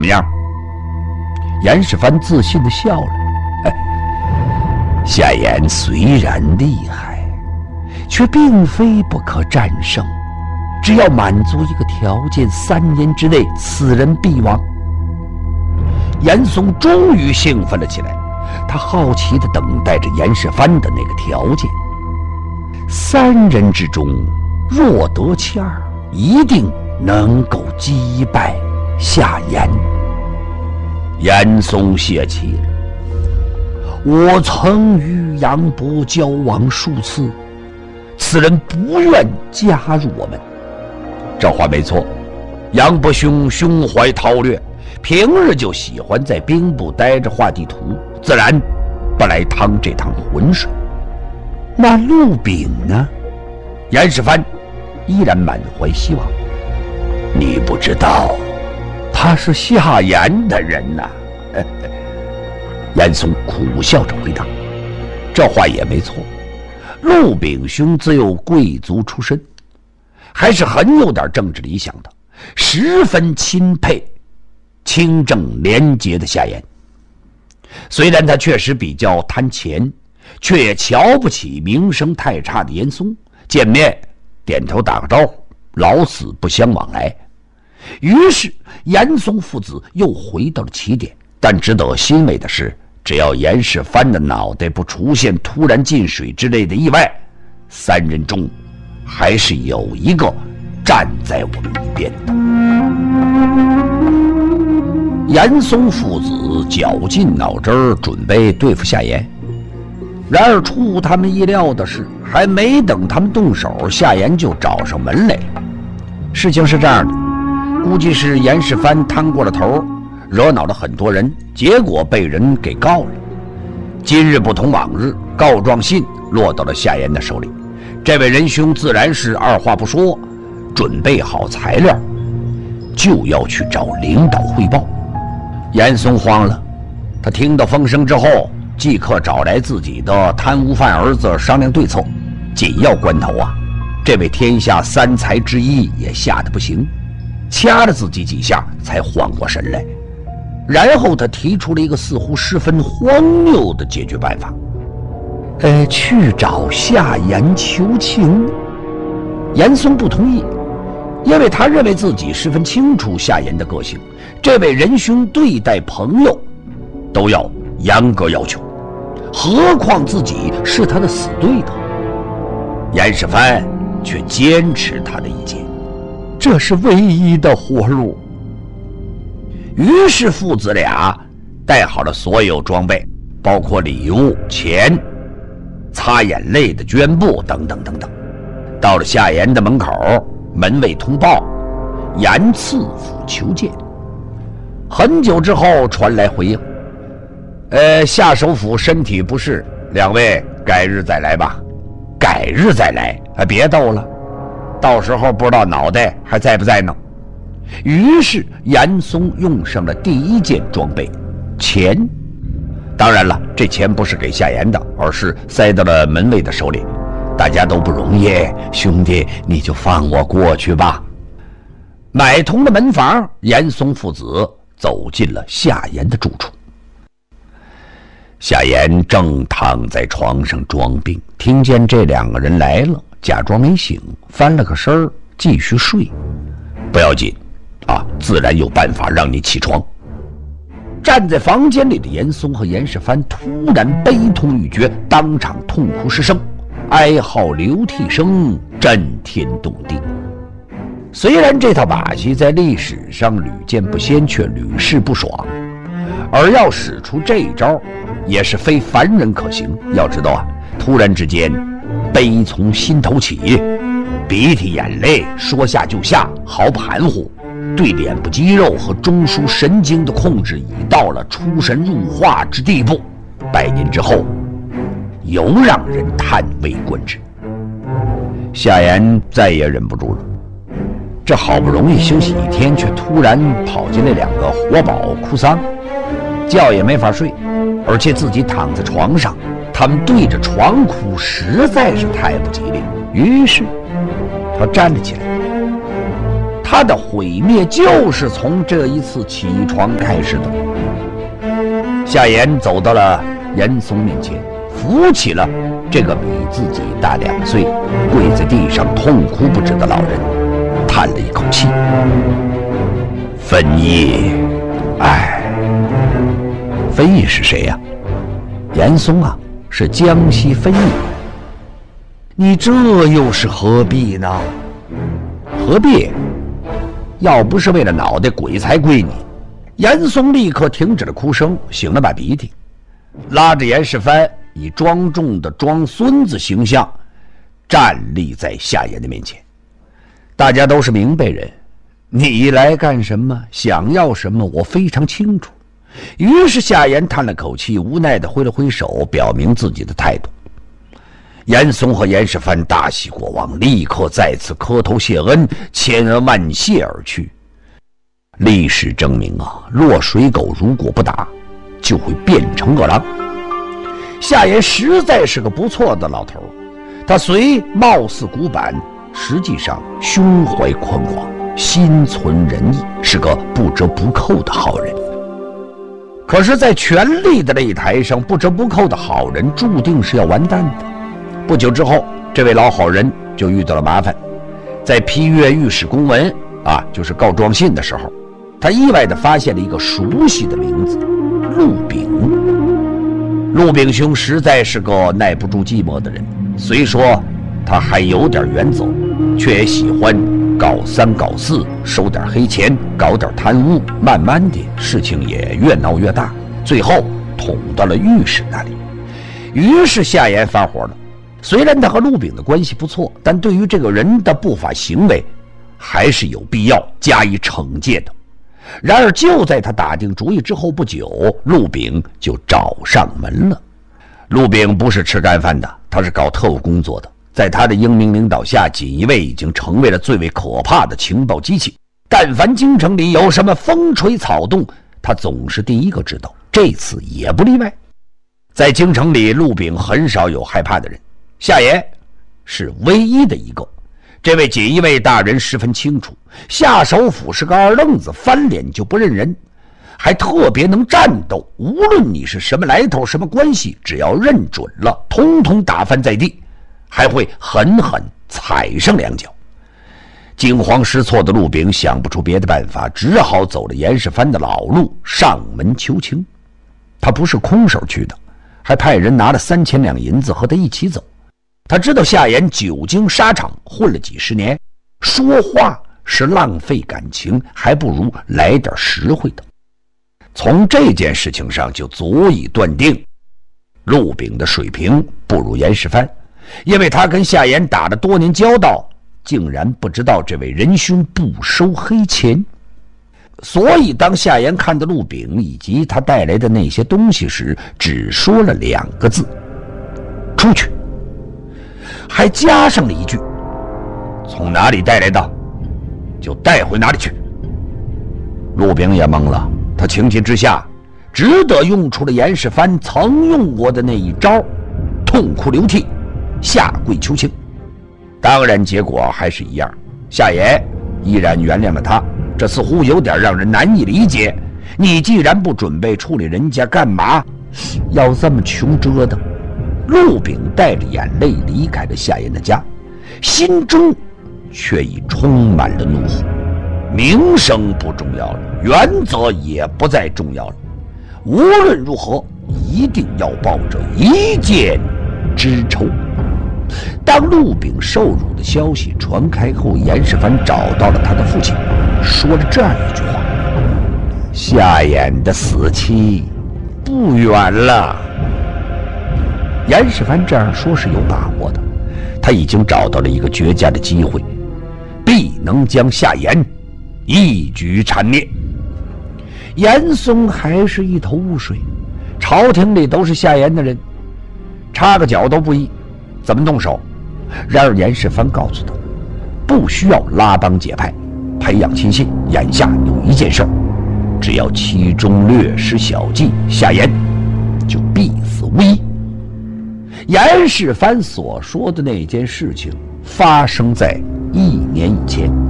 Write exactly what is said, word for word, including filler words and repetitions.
么样？严世蕃自信地笑了。哎，夏言虽然厉害，却并非不可战胜。只要满足一个条件，三年之内此人必亡。严嵩终于兴奋了起来，他好奇地等待着严世蕃的那个条件。三人之中，若得其二，一定能够击败夏言。严嵩泄气了。我曾与杨伯交往数次，此人不愿加入我们。这话没错，杨伯兄胸怀韬略，平日就喜欢在兵部待着画地图，自然不来趟这趟浑水。那陆炳呢？严世蕃依然满怀希望。你不知道，他是夏言的人呐、啊。严嵩苦笑着回答：“这话也没错，陆炳兄自幼贵族出身，还是很有点政治理想的，十分钦佩清正廉洁的夏言。虽然他确实比较贪钱，却也瞧不起名声太差的严嵩。见面点头打个招呼，老死不相往来。于是严嵩父子又回到了起点。但值得欣慰的是，只要严世蕃的脑袋不出现突然进水之类的意外，三人中还是有一个站在我们一边的。严嵩父子绞尽脑汁儿准备对付夏言，然而出乎他们意料的是，还没等他们动手，夏言就找上门来了。事情是这样的，估计是严世蕃贪过了头，惹恼了很多人，结果被人给告了。今日不同往日，告状信落到了夏言的手里。这位仁兄自然是二话不说，准备好材料，就要去找领导汇报。严嵩慌了，他听到风声之后，即刻找来自己的贪污犯儿子商量对策。紧要关头啊，这位天下三才之一也吓得不行，掐了自己几下才缓过神来。然后他提出了一个似乎十分荒谬的解决办法，呃，去找夏言求情。严嵩不同意，因为他认为自己十分清楚夏言的个性，这位仁兄对待朋友都要严格要求，何况自己是他的死对头。严世蕃却坚持他的意见，这是唯一的活路。于是父子俩带好了所有装备，包括礼物、钱、擦眼泪的绢布等等等等。到了夏言的门口，门卫通报严赐府求见。很久之后传来回应，呃，夏首府身体不适，两位改日再来吧。改日再来啊，别逗了，到时候不知道脑袋还在不在呢。于是严嵩用上了第一件装备，钱。当然了，这钱不是给夏言的，而是塞到了门卫的手里。大家都不容易，兄弟，你就放我过去吧。买通了门房，严嵩父子走进了夏言的住处。夏言正躺在床上装病，听见这两个人来了，假装没醒，翻了个身儿继续睡。不要紧啊，自然有办法让你起床。站在房间里的严嵩和严世蕃突然悲痛欲绝，当场痛哭失声，哀嚎流涕声震天动地。虽然这套把戏在历史上屡见不鲜，却屡试不爽，而要使出这一招也是非凡人可行。要知道啊，突然之间悲从心头起，鼻涕眼泪说下就下，毫不含糊，对脸部肌肉和中枢神经的控制已到了出神入化之地步，百年之后尤让人叹为观止。夏言再也忍不住了，这好不容易休息一天，却突然跑进来两个活宝哭丧，觉也没法睡，而且自己躺在床上，他们对着床哭，实在是太不吉利。于是他站了起来， 他的毁灭就是从这一次起床开始的。夏言走到了严嵩面前，扶起了这个比自己大两岁、跪在地上痛哭不止的老人，叹了一口气：“分义，哎，分义是谁呀、啊？严嵩啊，是江西分义。你这又是何必呢？何必？要不是为了脑袋，鬼才归你。”严嵩立刻停止了哭声，擤了把鼻涕，拉着严世蕃以庄重的装孙子形象站立在夏言的面前。大家都是明白人，你来干什么，想要什么，我非常清楚。于是夏言叹了口气，无奈地挥了挥手，表明自己的态度。严嵩和严世蕃大喜过望，立刻再次磕头谢恩，千恩万谢而去。历史证明啊，落水狗如果不打，就会变成饿狼。夏言实在是个不错的老头，他虽貌似古板，实际上胸怀宽广，心存仁义，是个不折不扣的好人。可是在权力的擂台上，不折不扣的好人注定是要完蛋的。不久之后，这位老好人就遇到了麻烦。在批阅御史公文啊，就是告状信的时候，他意外地发现了一个熟悉的名字——陆炳。陆炳兄实在是个耐不住寂寞的人，虽说他还有点远走，却也喜欢搞三搞四，收点黑钱，搞点贪污，慢慢的事情也越闹越大，最后捅到了御史那里。于是夏言发火了。虽然他和陆炳的关系不错，但对于这个人的不法行为还是有必要加以惩戒的。然而就在他打定主意之后不久，陆炳就找上门了。陆炳不是吃干饭的，他是搞特务工作的。在他的英明领导下，锦衣卫已经成为了最为可怕的情报机器。但凡京城里有什么风吹草动，他总是第一个知道，这次也不例外。在京城里，陆炳很少有害怕的人，夏言是唯一的一个。这位锦衣卫大人十分清楚，夏首府是个二愣子，翻脸就不认人，还特别能战斗。无论你是什么来头什么关系，只要认准了，通通打翻在地，还会狠狠踩上两脚。惊慌失措的陆炳想不出别的办法，只好走了严世蕃的老路，上门求情。他不是空手去的，还派人拿了三千两银子和他一起走。他知道夏言久经沙场，混了几十年，说话是浪费感情，还不如来点实惠的。从这件事情上就足以断定，陆炳的水平不如严世蕃，因为他跟夏言打了多年交道，竟然不知道这位仁兄不收黑钱。所以当夏言看到陆炳以及他带来的那些东西时，只说了两个字：出去。还加上了一句：从哪里带来的，就带回哪里去。陆炳也懵了，他情急之下只得用出了严世蕃曾用过的那一招，痛哭流涕，下跪求情。当然结果还是一样，夏言依然原谅了他，这似乎有点让人难以理解。你既然不准备处理人家，干嘛要这么穷折腾？陆炳带着眼泪离开了夏言的家，心中却已充满了怒火。名声不重要了，原则也不再重要了，无论如何一定要报着一箭之仇。当陆炳受辱的消息传开后，严世蕃找到了他的父亲，说了这样一句话：夏言的死期不远了。严世蕃这样说是有把握的，他已经找到了一个绝佳的机会，必能将夏言一举铲灭。严嵩还是一头雾水，朝廷里都是夏言的人，插个脚都不易，怎么动手？然而严世蕃告诉他，不需要拉帮结派，培养亲信，眼下有一件事，只要其中略施小计，夏言就必死无疑。严世蕃所说的那件事情发生在一年以前，